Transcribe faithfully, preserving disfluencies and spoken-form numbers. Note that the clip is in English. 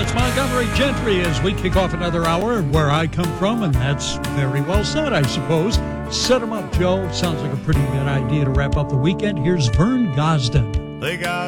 That's Montgomery Gentry as we kick off another hour where I come from, and that's very well said, I suppose. Set 'em up, Joe. Sounds like a pretty good idea to wrap up the weekend. Here's Vern Gosdin. They got